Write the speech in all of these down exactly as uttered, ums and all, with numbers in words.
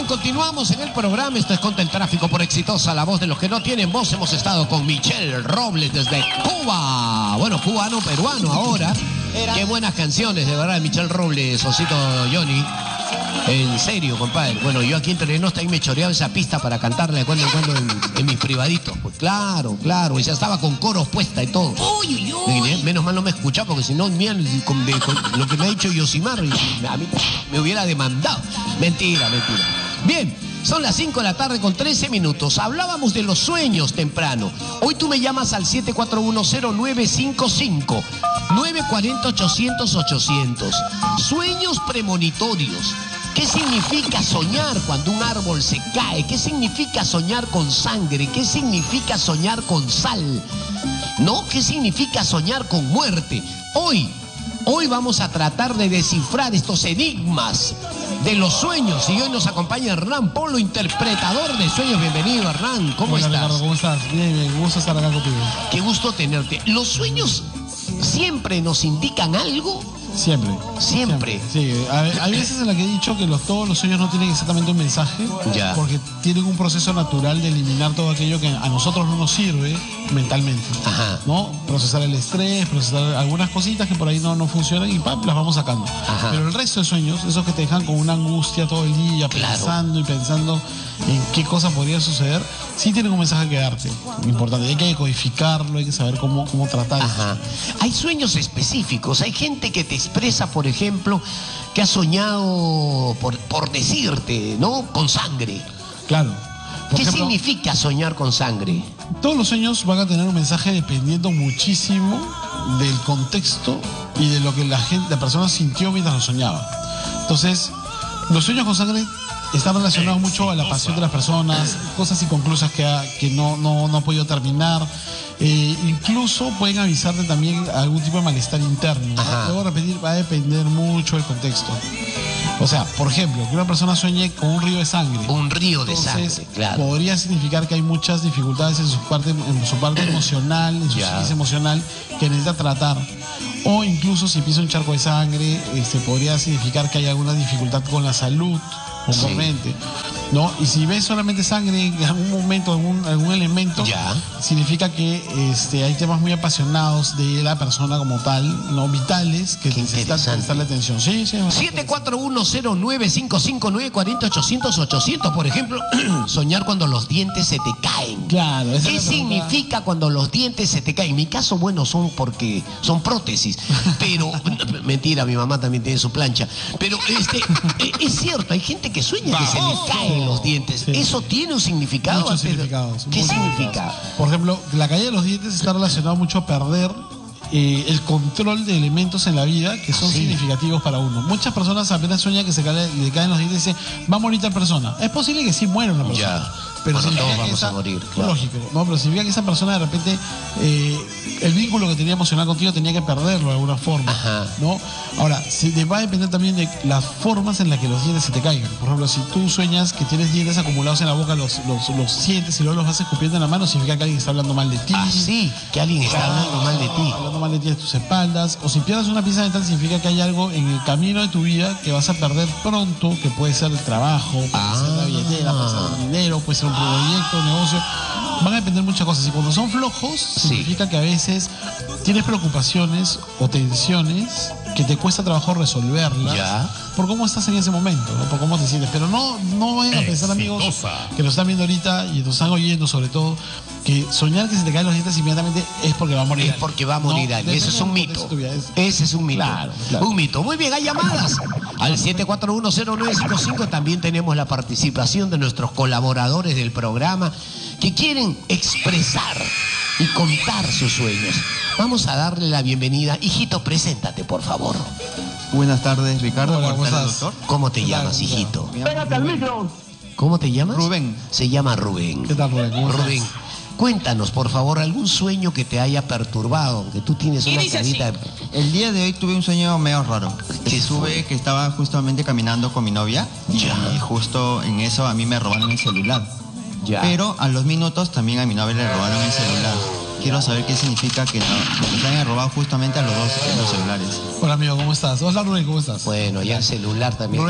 continuamos en el programa. Esto es Contra el Tráfico por Exitosa, la voz de los que no tienen voz. Hemos estado con Michelle Robles desde Cuba. Bueno, cubano, peruano ahora. Qué buenas canciones, de verdad, Michelle Robles, Osito Johnny. En serio, compadre. Bueno, yo aquí entre nos ahí me choreaba esa pista para cantarle de cuando en cuando en, en mis privaditos. Pues claro, claro. Y ya estaba con coros puesta y todo. Uy, uy, uy. Menos mal no me escuchaba, porque si no, mira con, de, con lo que me ha dicho Yosimar, a mí me hubiera demandado. Mentira, mentira. Bien, son las cinco de la tarde con trece minutos. Hablábamos de los sueños temprano. Hoy tú me llamas al siete cuatro uno cero nueve cinco cinco, nueve cuatro cero, ochocientos, ochocientos. Sueños premonitorios. ¿Qué significa soñar cuando un árbol se cae? ¿Qué significa soñar con sangre? ¿Qué significa soñar con sal? ¿No? ¿Qué significa soñar con muerte? Hoy, hoy vamos a tratar de descifrar estos enigmas de los sueños. Y hoy nos acompaña Hernán Polo, interpretador de sueños. Bienvenido, Hernán. ¿Cómo Hola, estás? Ricardo, ¿cómo estás? Bien, bien. Gusto estar acá contigo. Qué gusto tenerte. ¿Los sueños siempre nos indican algo? Siempre. Siempre. Siempre. Sí, hay, hay veces en las que he dicho que los, todos los sueños no tienen exactamente un mensaje, ya, porque tienen un proceso natural de eliminar todo aquello que a nosotros no nos sirve mentalmente. Ajá. ¿No? Procesar el estrés, procesar algunas cositas que por ahí no, no funcionan y ¡pam!, las vamos sacando. Ajá. Pero el resto de sueños, esos que te dejan con una angustia todo el día, claro, pensando y pensando en qué cosa podría suceder, sí tienen un mensaje que darte. Importante. Hay que decodificarlo, hay que saber cómo, cómo tratar. Ajá. Hay sueños específicos. Hay gente que te expresa, por ejemplo, que ha soñado, por, por decirte, ¿no?, con sangre. Claro. Por ¿Qué ejemplo, significa soñar con sangre? Todos los sueños van a tener un mensaje dependiendo muchísimo del contexto y de lo que la gente, la persona sintió mientras lo soñaba. Entonces, los sueños con sangre están relacionados mucho a la pasión de las personas, cosas inconclusas que, ha, que no, no, no ha podido terminar. Eh, incluso pueden avisarte también algún tipo de malestar interno. Debo repetir, va a depender mucho del contexto. O sea, por ejemplo, que una persona sueñe con un río de sangre. Un río de Entonces, sangre, claro. Podría significar que hay muchas dificultades en su parte, en su parte emocional, en su psiquis emocional, que necesita tratar. O incluso si empieza un charco de sangre, este, podría significar que hay alguna dificultad con la salud o con mente, ¿no? Y si ves solamente sangre en algún momento, algún, algún elemento, ya, significa que este, hay temas muy apasionados de la persona como tal, no vitales, que necesitan prestarle atención. Sí, sí. siete cuatro uno cero nueve cinco cinco, nueve cuatro cero, ochocientos, ochocientos. Por ejemplo, soñar cuando los dientes se te caen. Claro. Esa ¿Qué es la significa pregunta? Cuando los dientes se te caen? En mi caso, bueno, son porque son prótesis. Pero, mentira, mi mamá también tiene su plancha. Pero este, es cierto, hay gente que sueña que se le caen los dientes. Sí. ¿Eso tiene un significado? Muchos significados. ¿Qué muchos significa? Por ejemplo, la caída de los dientes está relacionado mucho a perder eh, el control de elementos en la vida que son sí. significativos para uno. Muchas personas apenas sueñan que se cae, le caen los dientes y dicen, va a morir tal persona. Es posible que sí muera una persona. Ya. Pero bueno, todos que vamos esa, a morir, claro. Lógico, ¿no? Pero significa que esa persona de repente eh, el vínculo que tenía emocional contigo tenía que perderlo de alguna forma. Ajá. ¿No? Ahora, se te va a depender también de las formas en las que los dientes se te caigan. Por ejemplo, si tú sueñas que tienes dientes acumulados en la boca, los, los, los sientes y luego los vas escupiendo en la mano, significa que alguien está hablando mal de ti. Ah, sí, que alguien está claro, hablando mal de ti. Hablando mal de ti de tus espaldas. O si pierdes una pieza dental, significa que hay algo en el camino de tu vida que vas a perder pronto, que puede ser el trabajo, puede ah. ser la billetera, puede ser el dinero, puede ser un proyecto, negocio. Van a depender muchas cosas. Y cuando son flojos, sí. significa que a veces tienes preocupacionnes o tensiones que te cuesta trabajo resolverlas ya. por cómo estás en ese momento, ¿no? Por cómo te sientes. Pero no, no vayan a pensar, amigos, que nos están viendo ahorita y nos están oyendo sobre todo, que soñar que se te caen los dientes inmediatamente es porque va a morir. Es porque va a morir no, alguien. Ese es un mito. Es... Ese es un mito. Claro, claro. Un mito. Muy bien, hay llamadas. Al siete cuatro uno cero nueve cinco cinco también tenemos la participación de nuestros colaboradores del programa que quieren expresar y contar sus sueños. Vamos a darle la bienvenida. Hijito, preséntate, por favor. Buenas tardes, Ricardo. Hola, ¿cómo estás? Doctor? ¿Cómo te Claro, llamas, claro. hijito? Pégate al micro. ¿Cómo te llamas? Rubén. Se llama Rubén. ¿Qué tal, Rubén? ¿Cómo Rubén, estás? cuéntanos, por favor, algún sueño que te haya perturbado, que tú tienes una carita... El día de hoy tuve un sueño medio raro. ¿Qué Que fue? tuve que estaba justamente caminando con mi novia Ya. y justo en eso a mí me robaron el celular. Ya. Pero a los minutos también a mi novia le robaron el celular. Quiero saber qué significa que no, nos hayan robado justamente a los dos los celulares. Hola, amigo, ¿cómo estás? Hola, Rubén, ¿cómo estás? Bueno, ya el celular también. Rubén,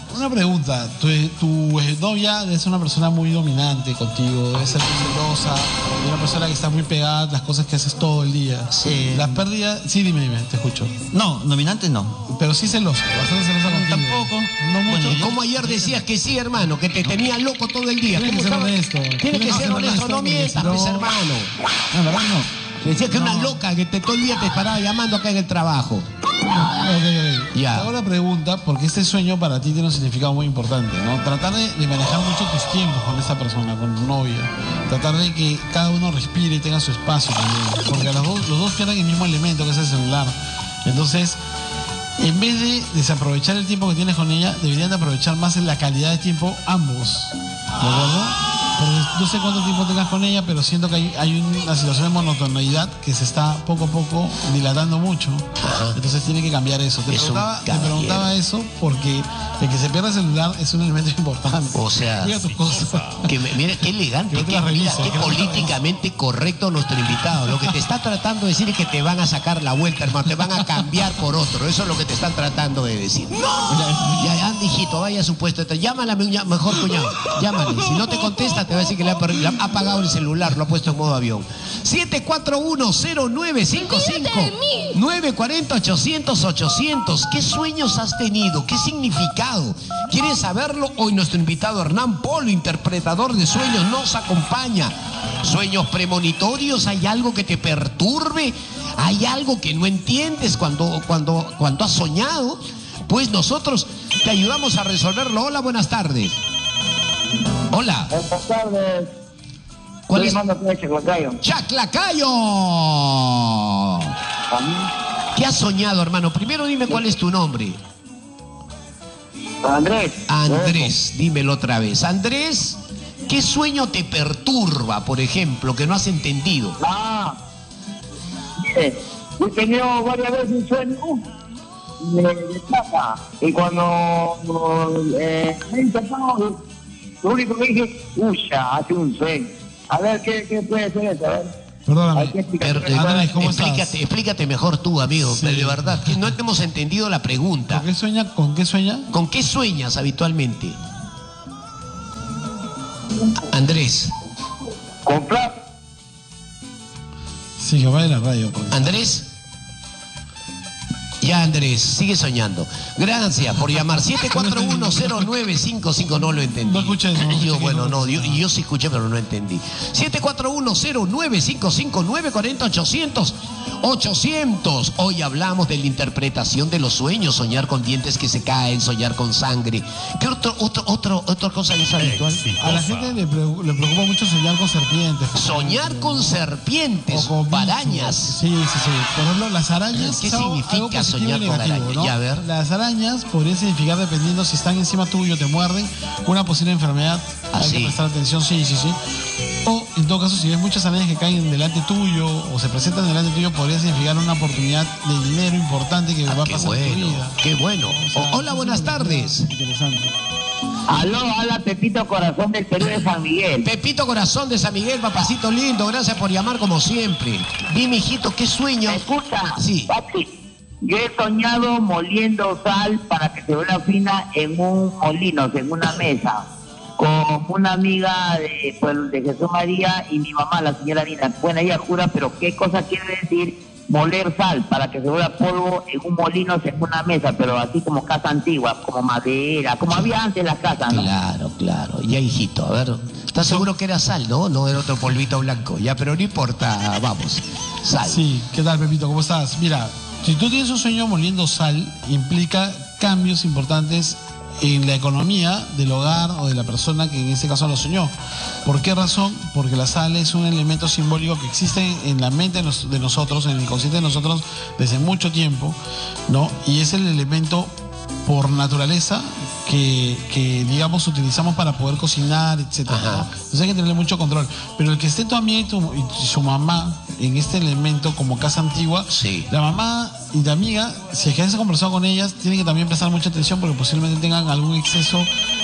Una pregunta, tu, tu novia es una persona muy dominante contigo, debe ser muy celosa, es una persona que está muy pegada a las cosas que haces todo el día. Sí. Las pérdidas, sí, dime, dime, te escucho. No, dominante no. Pero sí celosa, bastante celosa contigo. Tampoco. No mucho. Bueno, yo- Como ayer decías que sí, hermano, que te tenía loco todo el día. Tienes que ¿Cómo ser estaba? honesto. Tienes que ser honesto, no porque mientas, si no- pues, hermano. No, ¿verdad? No. Decía que una No. loca que te, todo el día te paraba llamando acá en el trabajo. Ok, ok. Ya. Te hago la pregunta porque este sueño para ti tiene un significado muy importante, ¿no? Tratar de, de manejar mucho tus tiempos con esa persona, con tu novia. Tratar de que cada uno respire y tenga su espacio también. Porque los dos, los dos pierden el mismo elemento que es el celular. Entonces, en vez de desaprovechar el tiempo que tienes con ella, deberían de aprovechar más la calidad de tiempo ambos. ¿De acuerdo? Porque no sé cuánto tiempo tengas con ella, pero siento que hay, hay una situación de monotonidad que se está poco a poco dilatando mucho. Ajá. Entonces tiene que cambiar eso. Te Es un preguntaba, te caballero. preguntaba eso porque el que se pierda el celular es un elemento importante. O sea, Cuida tus cosas. que me- mira qué elegante, Que no te qué, la mira, revise, qué que no te la políticamente correcto nuestro invitado. Lo que te está tratando de decir es que te van a sacar la vuelta, hermano, te van a cambiar por otro. Eso es lo que te están tratando de decir. ¡No! Ya, ya, hijito, vaya a su puesto. Llámale a mi uña- mejor cuñado. Llámale. Si no te contesta, te va a decir que le ha, per- le ha apagado el celular, lo ha puesto en modo avión. siete cuatro uno cero nueve cinco cinco nueve cuatro cero ochocientos ochocientos. ¿Qué sueños has tenido? ¿Qué significado? ¿Quieres saberlo? Hoy nuestro invitado Hernán Polo, interpretador de sueños, nos acompaña. ¿Sueños premonitorios? ¿Hay algo que te perturbe? ¿Hay algo que no entiendes cuando, cuando, cuando has soñado? Pues nosotros te ayudamos a resolverlo. Hola, buenas tardes. Hola. Buenas tardes. ¿Cuál Estoy es? llamando a Chaclacayo. ¡Chaclacayo! A mí, ¿Qué has soñado, hermano? Primero dime cuál es tu nombre. Andrés. Andrés, dímelo otra vez. Andrés, ¿qué sueño te perturba, por ejemplo, que no has entendido? Ah, mire, yo he tenido varias veces un sueño de, de plata. Y cuando eh, me he intentado, lo único que dije, uya, hace un sueño. A ver, ¿qué, qué puede ser eso? A ver. Perdóname. Hay que explicar. Per- Andrés, ¿cómo explícate, estás? explícate mejor tú, amigo, Sí. de verdad, que no te hemos entendido la pregunta. ¿Con qué sueña? ¿Con qué sueña? ¿Con qué sueñas habitualmente? Andrés, Con plata. Sí, que va en la radio. porque- Andrés. Ya, Andrés, sigue soñando. Gracias por llamar. siete cuatro uno cero nueve cinco cinco, no lo entendí. No escuché, no escuché Yo, que bueno, no no, yo, escuché. yo sí escuché, pero no entendí. siete cuatro uno cero nueve cinco cinco nueve cuatro cero ochocientos. ochocientos. Hoy hablamos de la interpretación de los sueños, soñar con dientes que se caen, soñar con sangre. ¿Qué otro, otro, otro, otra cosa es habitual? A la gente le, pre- le preocupa mucho soñar con serpientes. Soñar con serpientes, O con arañas. bichos. Sí, sí, sí. Por ejemplo, las arañas. ¿Qué es algo- significa algo positivo y soñar con negativo, arañas? ¿no? Ya, a ver. Las arañas podrían significar, dependiendo si están encima tuyo, te muerden, una posible enfermedad. ¿Ah, Hay sí? que prestar atención, sí, sí, sí. O, en todo caso, si ves muchas arañas que caen delante tuyo o se presentan delante tuyo, podría significar una oportunidad de dinero importante que Ah, va a qué pasar en tu bueno, vida. qué bueno. O sea, O- hola, es buenas una tardes. Interesante. Aló, habla Pepito Corazón del Perú de San Miguel. Pepito Corazón de San Miguel, papacito lindo, gracias por llamar como siempre. Dime, hijito, ¿qué sueño? ¿Me escucha? Sí. Papi, yo he soñado moliendo sal para que se vuelva fina en un molino, en una mesa, con una amiga de, pues, de Jesús María y mi mamá, la señora Nina. Bueno, ella jura, pero ¿qué cosa quiere decir moler sal para que se vuelva polvo en un molino, en una mesa, pero así como casa antigua, como madera, como había antes las casas, ¿no? Claro, claro. Ya, hijito, a ver. ¿Estás seguro que era sal, no? No era otro polvito blanco. Ya, pero no importa, vamos. Sal. Sí, ¿qué tal, Pepito? ¿Cómo estás? Mira, si tú tienes un sueño moliendo sal, implica cambios importantes en la economía del hogar o de la persona que en este caso lo soñó. ¿Por qué razón? Porque la sal es un elemento simbólico que existe en la mente de, nos- de nosotros, en el inconsciente de nosotros desde mucho tiempo, ¿no? Y es el elemento por naturaleza que, que, digamos, utilizamos para poder cocinar, etcétera, Ajá. ¿no? Entonces hay que tenerle mucho control. Pero el que esté tu amiga y, tu- y su mamá en este elemento como casa antigua, Sí. la mamá y la amiga, si es que has conversado con ellas, tienen que también prestar mucha atención porque posiblemente tengan algún exceso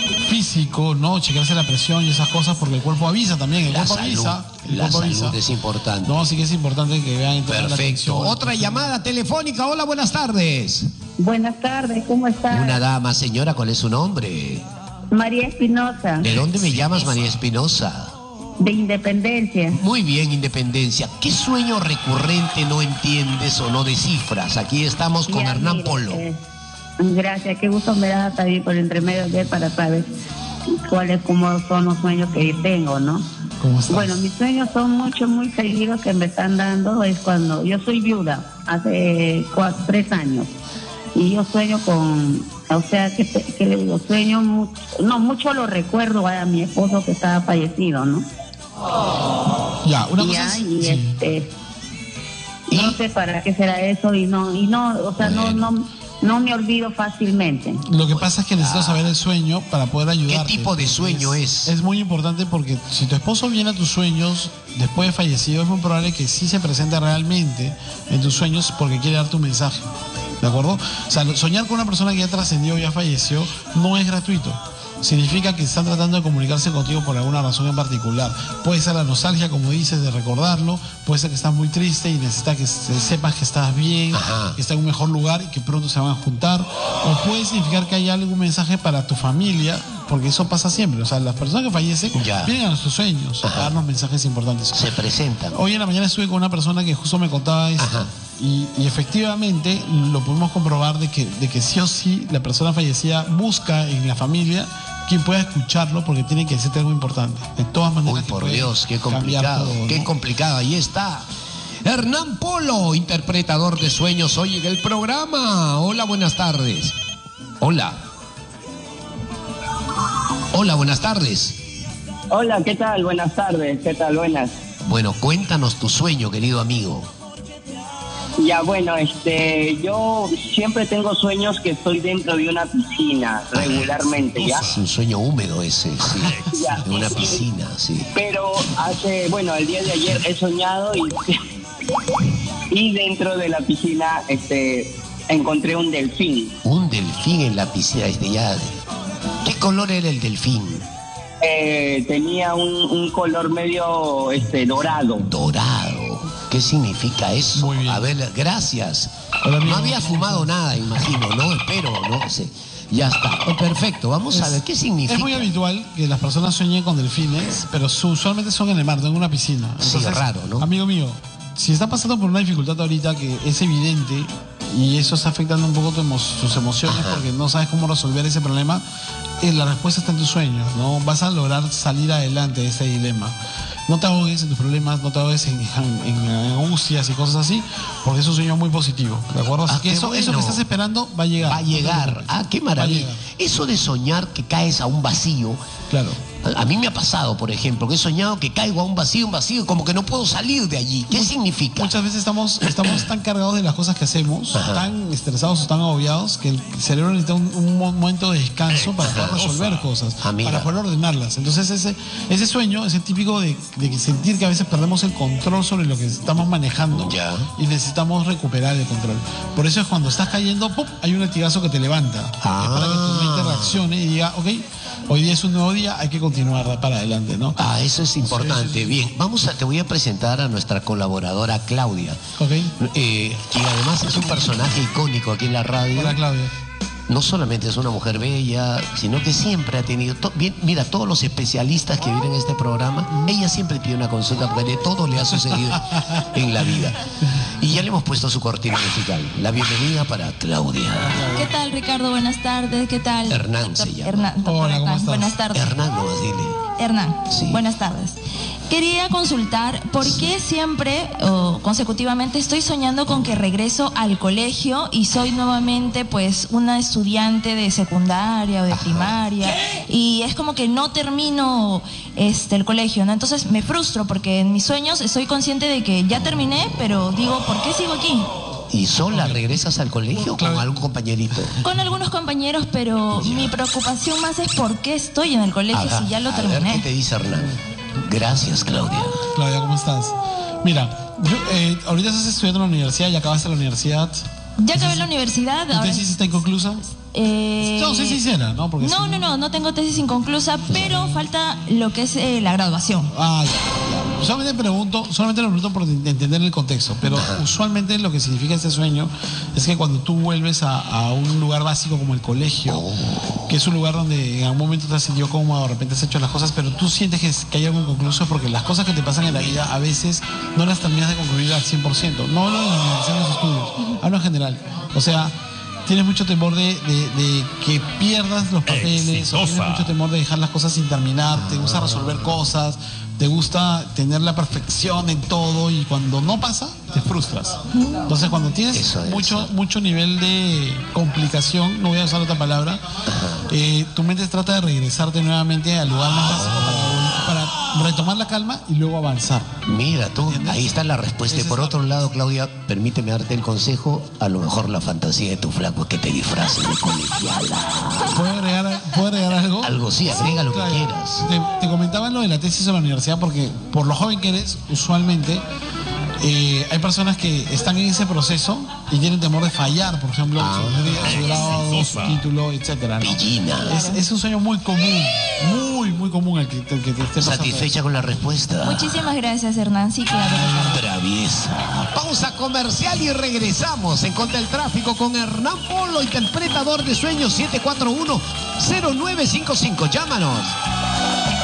físico, ¿no? Checarse la presión y esas cosas, porque el cuerpo avisa también. El La cuerpo salud, avisa. El la cuerpo salud avisa. es importante. No, sí que es importante que vean entonces la Perfecto. atención. Otra llamada telefónica. Hola, buenas tardes. Buenas tardes, ¿cómo estás? Una dama, señora, ¿cuál es su nombre? María Espinosa, ¿De dónde me llamas, María Espinosa? de Independencia. Muy bien, Independencia. ¿Qué sueño recurrente no entiendes o no descifras? Aquí estamos con Ya, Hernán mire, Polo. eh, gracias, qué gusto me da también por entre medio de para saber cuáles cómo son los sueños que yo tengo, ¿no? ¿Cómo estás? Bueno, mis sueños son muchos, muy seguidos que me están dando. Es cuando yo soy viuda, hace cuatro, tres años. Y yo sueño con, o sea, que, que le digo, sueño mucho, no, mucho lo recuerdo a mi esposo que estaba fallecido, ¿no? Ya, una Y cosa ya, es... y sí. este, no sé para qué será eso y no, y no, o sea, no, no, no me olvido fácilmente. Lo que pasa es que necesito saber el sueño para poder ayudarte. ¿Qué tipo de sueño es? Es muy importante porque si tu esposo viene a tus sueños después de fallecido, es muy probable que sí se presente realmente en tus sueños porque quiere darte un mensaje. ¿De acuerdo? O sea, soñar con una persona que ya trascendió, ya falleció, no es gratuito. Significa que están tratando de comunicarse contigo por alguna razón en particular. Puede ser la nostalgia, como dices, de recordarlo. Puede ser que estás muy triste y necesitas que se- sepas que estás bien, Ajá. que está en un mejor lugar y que pronto se van a juntar. O puede significar que hay algún mensaje para tu familia, porque eso pasa siempre. O sea, las personas que fallecen Ya. vienen a nuestros sueños a darnos mensajes importantes. Se presentan. Hoy en la mañana estuve con una persona que justo me contaba esto. Ajá. Y, y efectivamente lo pudimos comprobar de que, de que sí o sí la persona fallecida busca en la familia quien pueda escucharlo porque tiene que decirte algo importante. De todas maneras. Uy, que por puede Dios, qué cambiar complicado, todo, ¿no? qué complicado. Ahí está. Hernán Polo, interpretador de sueños, hoy en el programa. Hola, buenas tardes. Hola. Hola, buenas tardes. Hola, ¿qué tal? Buenas tardes, ¿qué tal? Buenas. Bueno, cuéntanos tu sueño, querido amigo. Ya, bueno, este, yo siempre tengo sueños que estoy dentro de una piscina, regularmente, ¿ya? Es un sueño húmedo ese, sí. Ya. En una piscina, sí. Pero hace, bueno, el día de ayer he soñado y, y dentro de la piscina, este, encontré un delfín. Un delfín en la piscina, este ya. ¿Qué color era el delfín? Eh, tenía un, un color medio, este, dorado. Dorado. ¿Qué significa eso? Muy bien. A ver, gracias. Hola, amigo. No había fumado nada, imagino, ¿no? Espero, no sé. Ya está. Oh, perfecto, vamos a ver qué significa. Es muy habitual que las personas sueñen con delfines, pero su- usualmente son en el mar, no en una piscina. Sí, raro, ¿no? Amigo mío, si está pasando por una dificultad ahorita que es evidente y eso está afectando un poco tu emo- tus emociones Ajá. porque no sabes cómo resolver ese problema, eh, la respuesta está en tus sueños, ¿no? Vas a lograr salir adelante de ese dilema. No te ahogues en tus problemas, no te ahogues en, en- en angustias y cosas así, porque es un sueño muy positivo, ¿de acuerdo? Así Ah, que qué eso, eso bueno. que estás esperando va a llegar. Va a llegar. Ah, qué maravilla. Va a llegar. Eso de soñar que caes a un vacío. Claro. A a mí me ha pasado, por ejemplo, que he soñado que caigo a un vacío, un vacío, como que no puedo salir de allí. ¿Qué significa? Muchas veces estamos, estamos tan cargados de las cosas que hacemos, Ajá. tan estresados o tan agobiados, que el cerebro necesita un, un mo- momento de descanso para poder resolver cosas, Ah, mira. para poder ordenarlas. Entonces ese, ese sueño es el típico de, de que sentir que a veces perdemos el control sobre lo que estamos manejando Ya. y necesitamos recuperar el control. Por eso es cuando estás cayendo, ¡pum!, hay un latigazo que te levanta. Ah. Es para que tu mente reaccione y diga, ok, hoy día es un nuevo día, hay que continuar para adelante, ¿no? Ah, eso es importante. Bien, vamos a, te voy a presentar a nuestra colaboradora Claudia, Ok. eh, quien además es un personaje icónico aquí en la radio. Hola, Claudia. No solamente es una mujer bella, sino que siempre ha tenido, to- bien, mira, todos los especialistas que vienen a este programa, ella siempre pide una consulta porque de todo le ha sucedido en la vida. Y ya le hemos puesto su cortina musical. La bienvenida para Claudia. ¿Qué tal, Ricardo? Buenas tardes. ¿Qué tal? Hernán Doctor se llama. Hernán, doctor Hola, ¿cómo Hernán. estás? Buenas tardes. Hernán, no más dile. Hernán, Sí. buenas tardes. Quería consultar por qué siempre o consecutivamente estoy soñando con que regreso al colegio y soy nuevamente pues una estudiante de secundaria o de primaria y es como que no termino este el colegio, ¿no? Entonces me frustro porque en mis sueños estoy consciente de que ya terminé, pero digo, ¿por qué sigo aquí? ¿Y sola regresas al colegio o con algún compañerito? Con algunos compañeros, pero mi preocupación más es por qué estoy en el colegio Ajá, si ya lo a ver terminé. qué te dice Hernán. Gracias, Claudia. Claudia, ¿cómo estás? Mira, yo, eh, ahorita estás estudiando en la universidad, ya acabaste la universidad. Ya acabé la universidad, ¿Tu ahora tesis está inconclusa? Eh, No, sé sincera, ¿no? Porque no, si no, no, no tengo tesis inconclusa, pero falta lo que es eh, la graduación. Ah, ya, ya. Solamente pregunto, solamente lo pregunto por entender el contexto, pero usualmente lo que significa este sueño es que cuando tú vuelves a, a un lugar básico como el colegio, que es un lugar donde en algún momento te has sentido cómodo, de repente has hecho las cosas, pero tú sientes que, es- que hay algo inconcluso porque las cosas que te pasan en la vida a veces no las terminas de concluir al cien por ciento. No hablo de la universidad, de los estudios, hablo en general. O sea, tienes mucho temor de, de- de que pierdas los papeles, o tienes mucho temor de dejar las cosas sin terminar, te gusta resolver cosas, te gusta tener la perfección en todo y cuando no pasa, te frustras. Entonces, cuando tienes Eso es. mucho, mucho nivel de complicación, no voy a usar otra palabra, eh, tu mente trata de regresarte nuevamente al lugar más básico para, para retomar la calma y luego avanzar. Mira tú, ¿Entiendes? ahí está la respuesta. Y Esa por es la- otro lado, Claudia, permíteme darte el consejo. A lo mejor la fantasía de tu flaco es que te disfraces de colegiala. ¿Puedo agregar, ¿puedo agregar algo? Algo sí, agrega lo que Claro. quieras. Te, te comentaba lo de la tesis de la universidad porque por lo joven que eres, usualmente eh, hay personas que están en ese proceso y tienen temor de fallar, por ejemplo, su, su grado, su título, etcétera, ¿no? Pillina. Es, es un sueño muy común, muy, muy común el que, el que te esté pasando. ¿Satisfecha con la respuesta? Muchísimas gracias, Hernán. Sí, claro. Ricardo. Traviesa. Pausa comercial y regresamos en Contra el Tráfico con Hernán Polo, interpretador de sueños siete cuatro uno cero nueve cinco cinco. Llámanos.